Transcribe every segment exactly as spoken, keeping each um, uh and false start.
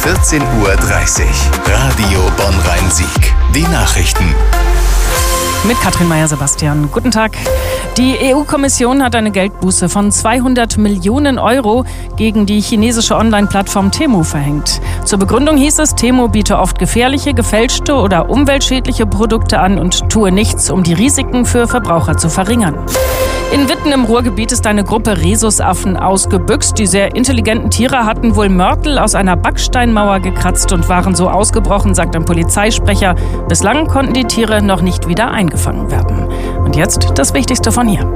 vierzehn Uhr dreißig. Radio Bonn-Rhein-Sieg. Die Nachrichten. Mit Katrin Meyer-Sebastian. Guten Tag. Die E U-Kommission hat eine Geldbuße von zweihundert Millionen Euro gegen die chinesische Online-Plattform Temu verhängt. Zur Begründung hieß es, Temu biete oft gefährliche, gefälschte oder umweltschädliche Produkte an und tue nichts, um die Risiken für Verbraucher zu verringern. In Witten im Ruhrgebiet ist eine Gruppe Rhesusaffen ausgebüxt. Die sehr intelligenten Tiere hatten wohl Mörtel aus einer Backsteinmauer gekratzt und waren so ausgebrochen, sagt ein Polizeisprecher. Bislang konnten die Tiere noch nicht wieder eingefangen werden. Und jetzt das Wichtigste von hier.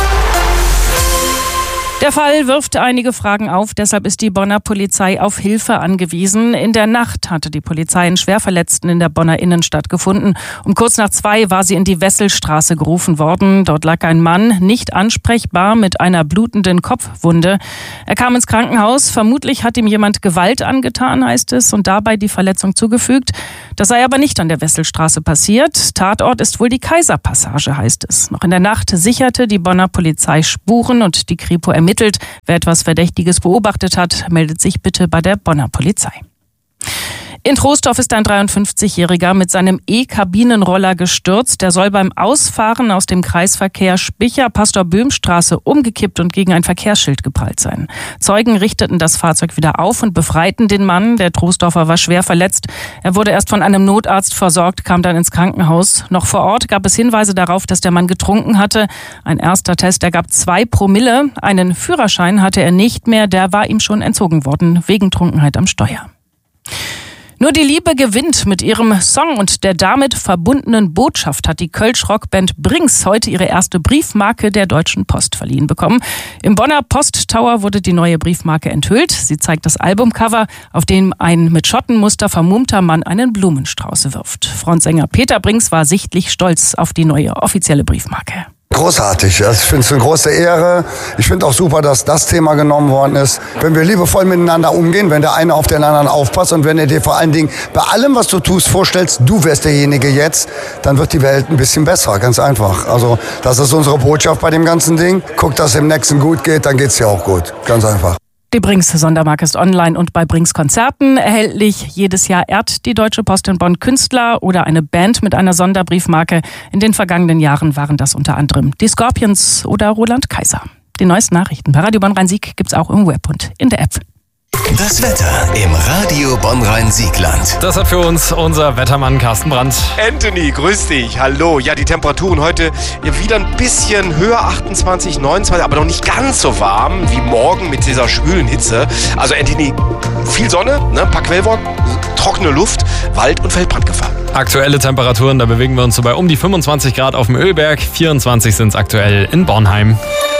Der Fall wirft einige Fragen auf, deshalb ist die Bonner Polizei auf Hilfe angewiesen. In der Nacht hatte die Polizei einen Schwerverletzten in der Bonner Innenstadt gefunden. Um kurz nach zwei war sie in die Wesselstraße gerufen worden. Dort lag ein Mann, nicht ansprechbar, mit einer blutenden Kopfwunde. Er kam ins Krankenhaus. Vermutlich hat ihm jemand Gewalt angetan, heißt es, und dabei die Verletzung zugefügt. Das sei aber nicht an der Wesselstraße passiert. Tatort ist wohl die Kaiserpassage, heißt es. Noch in der Nacht sicherte die Bonner Polizei Spuren und die Kripo ermittelt. Wer etwas Verdächtiges beobachtet hat, meldet sich bitte bei der Bonner Polizei. In Troisdorf ist ein dreiundfünfzigjähriger mit seinem E-Kabinenroller gestürzt. Der soll beim Ausfahren aus dem Kreisverkehr Spicher-Pastor-Böhm-Straße umgekippt und gegen ein Verkehrsschild geprallt sein. Zeugen richteten das Fahrzeug wieder auf und befreiten den Mann. Der Troisdorfer war schwer verletzt. Er wurde erst von einem Notarzt versorgt, kam dann ins Krankenhaus. Noch vor Ort gab es Hinweise darauf, dass der Mann getrunken hatte. Ein erster Test ergab zwei Promille. Einen Führerschein hatte er nicht mehr. Der war ihm schon entzogen worden, wegen Trunkenheit am Steuer. Nur die Liebe gewinnt. Mit ihrem Song und der damit verbundenen Botschaft hat die Kölsch-Rockband Brings heute ihre erste Briefmarke der Deutschen Post verliehen bekommen. Im Bonner Posttower wurde die neue Briefmarke enthüllt. Sie zeigt das Albumcover, auf dem ein mit Schottenmuster vermummter Mann einen Blumenstrauß wirft. Frontsänger Peter Brings war sichtlich stolz auf die neue offizielle Briefmarke. Großartig. Also ich finde es eine große Ehre. Ich finde auch super, dass das Thema genommen worden ist. Wenn wir liebevoll miteinander umgehen, wenn der eine auf den anderen aufpasst und wenn du dir vor allen Dingen bei allem, was du tust, vorstellst, du wärst derjenige jetzt, dann wird die Welt ein bisschen besser. Ganz einfach. Also das ist unsere Botschaft bei dem ganzen Ding. Guck, dass es dem Nächsten gut geht, dann geht's dir auch gut. Ganz einfach. Die Brings-Sondermarke ist online und bei Brings-Konzerten erhältlich. Jedes Jahr ehrt die Deutsche Post in Bonn Künstler oder eine Band mit einer Sonderbriefmarke. In den vergangenen Jahren waren das unter anderem die Scorpions oder Roland Kaiser. Die neuesten Nachrichten bei Radio Bonn-Rhein-Sieg gibt's auch im Web und in der App. Das Wetter im Radio Bonn-Rhein-Sieg-Land. Das hat für uns unser Wettermann Carsten Brandt. Anthony, grüß dich. Hallo. Ja, die Temperaturen heute wieder ein bisschen höher, achtundzwanzig, neunundzwanzig, aber noch nicht ganz so warm wie morgen mit dieser schwülen Hitze. Also Anthony, viel Sonne, ne, ein paar Quellwolken, trockene Luft, Wald- und Feldbrandgefahr. Aktuelle Temperaturen, da bewegen wir uns so bei um die fünfundzwanzig Grad auf dem Ölberg. vierundzwanzig sind es aktuell in Bornheim.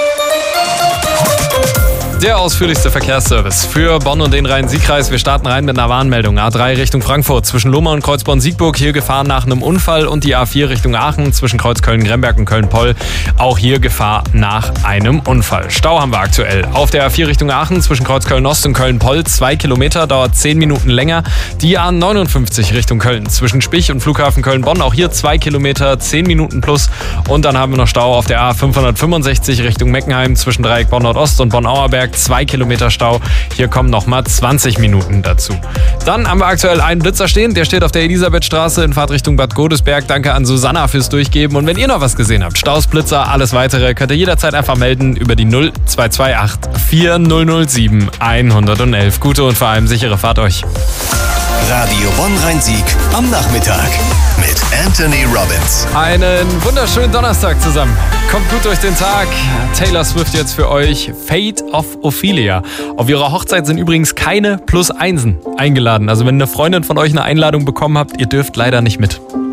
Der ausführlichste Verkehrsservice für Bonn und den Rhein-Sieg-Kreis. Wir starten rein mit einer Warnmeldung. A drei Richtung Frankfurt zwischen Lohmar und Kreuzborn-Siegburg. Hier Gefahr nach einem Unfall. Und die A vier Richtung Aachen zwischen Kreuzköln-Gremberg und Köln-Poll. Auch hier Gefahr nach einem Unfall. Stau haben wir aktuell. Auf der A vier Richtung Aachen zwischen Kreuzköln-Ost und Köln-Poll. Zwei Kilometer, dauert zehn Minuten länger. Die A neunundfünfzig Richtung Köln zwischen Spich und Flughafen Köln-Bonn. Auch hier zwei Kilometer, zehn Minuten plus. Und dann haben wir noch Stau auf der A fünfhundertfünfundsechzig Richtung Meckenheim zwischen Dreieck Bonn-Nordost und Bonn-Auerberg. Zwei Kilometer Stau. Hier kommen nochmal zwanzig Minuten dazu. Dann haben wir aktuell einen Blitzer stehen. Der steht auf der Elisabethstraße in Fahrtrichtung Bad Godesberg. Danke an Susanna fürs Durchgeben. Und wenn ihr noch was gesehen habt, Staus, Blitzer, alles weitere, könnt ihr jederzeit einfach melden über die null zwei zwei acht vier null null sieben eins eins eins. Gute und vor allem sichere Fahrt euch. Radio Bonn-Rhein-Sieg am Nachmittag mit Anthony Robbins. Einen wunderschönen Donnerstag zusammen. Kommt gut durch den Tag. Taylor Swift jetzt für euch. Fate of Ophelia. Auf ihrer Hochzeit sind übrigens keine Plus-Einsen eingeladen. Also wenn eine Freundin von euch eine Einladung bekommen habt, ihr dürft leider nicht mit.